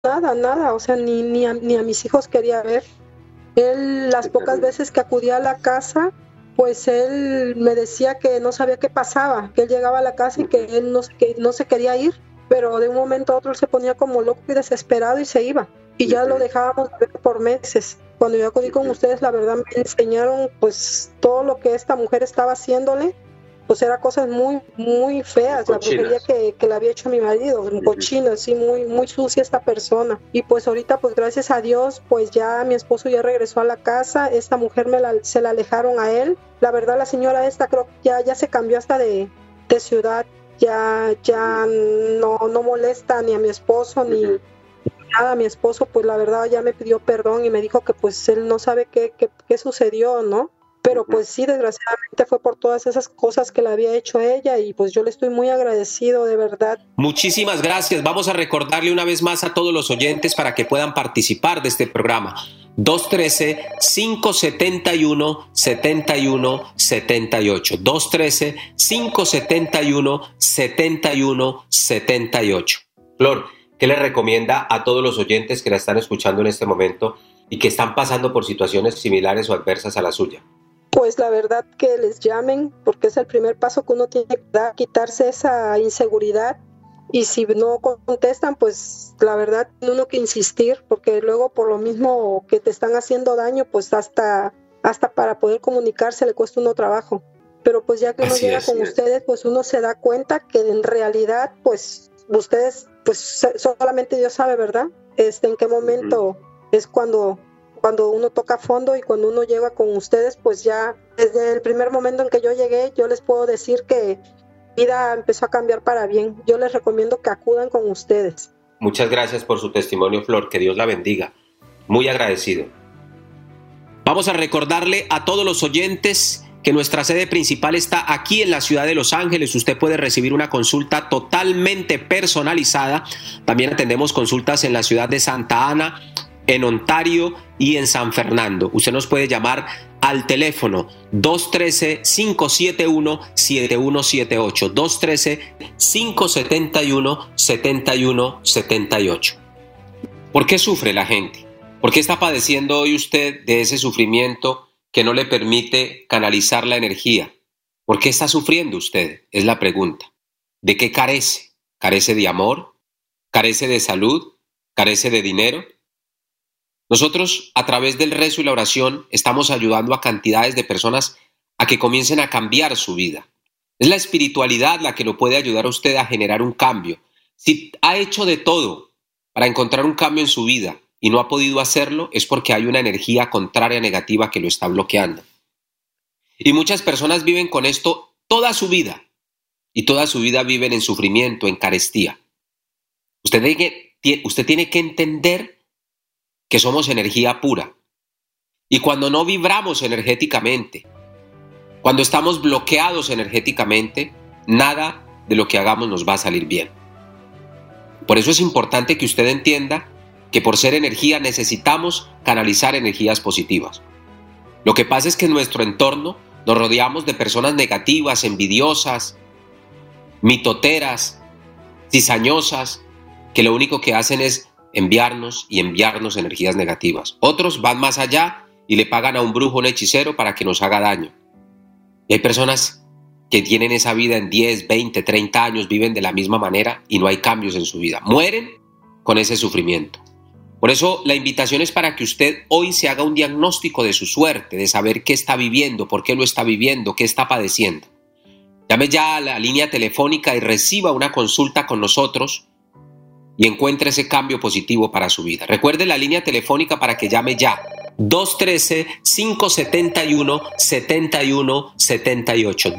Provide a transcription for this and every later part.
nada, nada, o sea, ni a mis hijos quería ver. Él, las pocas veces que acudía a la casa, pues él me decía que no sabía qué pasaba, que él llegaba a la casa y que él que no se quería ir, pero de un momento a otro él se ponía como loco y desesperado y se iba. Y ya lo dejábamos de ver por meses. Cuando yo acudí con ustedes, la verdad me enseñaron pues todo lo que esta mujer estaba haciéndole, pues era cosas muy feas, la brujería que le había hecho a mi marido, cochina, así muy sucia esta persona. Y pues ahorita, pues gracias a Dios, pues ya mi esposo ya regresó a la casa, esta mujer se la alejaron a él. La verdad, la señora esta creo que ya se cambió hasta de ciudad, ya no molesta ni a mi esposo ni nada. Mi esposo, pues la verdad ya me pidió perdón y me dijo que pues él no sabe qué sucedió, ¿no? Pero pues sí, desgraciadamente fue por todas esas cosas que le había hecho ella y pues yo le estoy muy agradecido, de verdad. Muchísimas gracias. Vamos a recordarle una vez más a todos los oyentes para que puedan participar de este programa. 213-571-7178. 213-571-7178. Flor, ¿qué le recomienda a todos los oyentes que la están escuchando en este momento y que están pasando por situaciones similares o adversas a la suya? Pues la verdad que les llamen, porque es el primer paso que uno tiene que dar, quitarse esa inseguridad. Y si no contestan, pues la verdad tiene uno que insistir, porque luego por lo mismo que te están haciendo daño, pues hasta para poder comunicarse le cuesta uno trabajo. Pero pues ya que uno llega con ustedes, pues uno se da cuenta que en realidad, pues ustedes, pues solamente Dios sabe, ¿verdad? En qué momento es cuando uno toca fondo, y cuando uno llega con ustedes, pues ya desde el primer momento en que yo llegué, yo les puedo decir que mi vida empezó a cambiar para bien. Yo les recomiendo que acudan con ustedes. Muchas gracias por su testimonio, Flor, que Dios la bendiga. Muy agradecido. Vamos a recordarle a todos los oyentes que nuestra sede principal está aquí en la ciudad de Los Ángeles. Usted puede recibir una consulta totalmente personalizada. También atendemos consultas en la ciudad de Santa Ana, en Ontario y en San Fernando. Usted nos puede llamar al teléfono 213-571-7178, 213-571-7178. ¿Por qué sufre la gente? ¿Por qué está padeciendo hoy usted de ese sufrimiento que no le permite canalizar la energía? ¿Por qué está sufriendo usted? Es la pregunta. ¿De qué carece? ¿Carece de amor? ¿Carece de salud? ¿Carece de dinero? Nosotros, a través del rezo y la oración, estamos ayudando a cantidades de personas a que comiencen a cambiar su vida. Es la espiritualidad la que lo puede ayudar a usted a generar un cambio. Si ha hecho de todo para encontrar un cambio en su vida y no ha podido hacerlo, es porque hay una energía contraria negativa que lo está bloqueando. Y muchas personas viven con esto toda su vida, y toda su vida viven en sufrimiento, en carestía. Usted tiene que entender que somos energía pura. Y cuando no vibramos energéticamente, cuando estamos bloqueados energéticamente, nada de lo que hagamos nos va a salir bien. Por eso es importante que usted entienda que por ser energía necesitamos canalizar energías positivas. Lo que pasa es que en nuestro entorno nos rodeamos de personas negativas, envidiosas, mitoteras, cizañosas, que lo único que hacen es enviarnos energías negativas. Otros van más allá y le pagan a un brujo, un hechicero para que nos haga daño. Y hay personas que tienen esa vida en 10, 20, 30 años, viven de la misma manera y no hay cambios en su vida. Mueren con ese sufrimiento. Por eso la invitación es para que usted hoy se haga un diagnóstico de su suerte, de saber qué está viviendo, por qué lo está viviendo, qué está padeciendo. Llame ya a la línea telefónica y reciba una consulta con nosotros y encuentre ese cambio positivo para su vida. Recuerde la línea telefónica para que llame ya. 213-571-7178.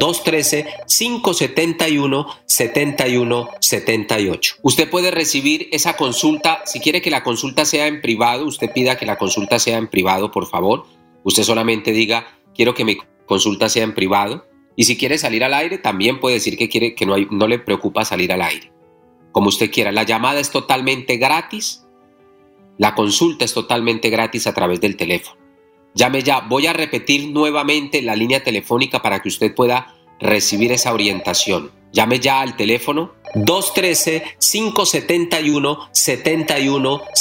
213-571-7178. Usted puede recibir esa consulta. Si quiere que la consulta sea en privado, usted pida que la consulta sea en privado, por favor. Usted solamente diga, quiero que mi consulta sea en privado. Y si quiere salir al aire, también puede decir que no le preocupa salir al aire. Como usted quiera. La llamada es totalmente gratis. La consulta es totalmente gratis a través del teléfono. Llame ya. Voy a repetir nuevamente la línea telefónica para que usted pueda recibir esa orientación. Llame ya al teléfono 213-571-7171.